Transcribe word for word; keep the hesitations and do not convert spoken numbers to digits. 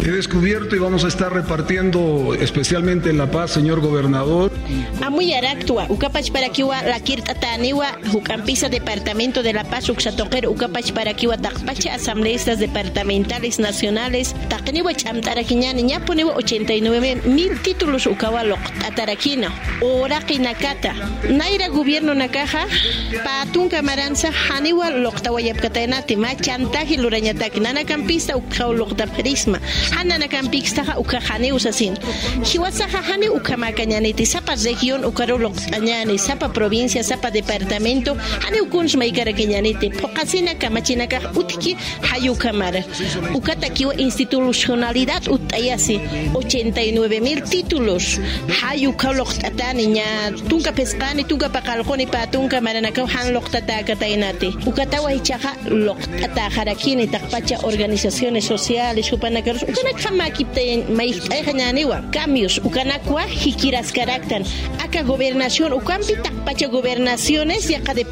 He descubierto y vamos a estar repartiendo especialmente en La Paz, señor gobernador. Amuy Aractua, Ucapach para Kiwa, la Kirtataniwa, Jucampisa, Departamento de La Paz, Uxatoquero, Ucapach para Kiwa, Tacpacha, asambleístas departamentales nacionales, Tacniwa Chamtaraquiñani, Ñaponiwa, ochenta y nueve mil títulos Ucawalo, Ataraquino, Oraki Nakata, Naira Gobierno Nakaja, Patun Camaranza, Haniwa, Loctawayapcatenati, Machantaji, Lurañataki, Nana Campista, Ucao Loctaperisma, Hanana Campixtaja, Ucajani Usasin, Chihuasaja Hani Ucamacañaniti, Sapa región, Ucaro Loctañani, Sapa provincia, Sapa departamento, Hani Ukunch Maicaraqueñaniti, Pocasina Camachinaka, Utiki, Hayucamara, Ucataquiwa institucionalidad Utayasi, ochenta y nueve mil títulos, Hayuca Loctatani, Ña, Tunca Pescani, Tunca Pacalconi, Patunca Maranacao, Han Loctataka Tainati, Ucatawa Hichaja, Loctatajarakini, Takpacha, organizaciones sociales, Upanacaros, Ucanakamaki, Maijañaniwa, cambios, Ucanacua, Hikiras Caractan, Acá gobernación, Ucampi, Takpacha gobernaciones, y acá de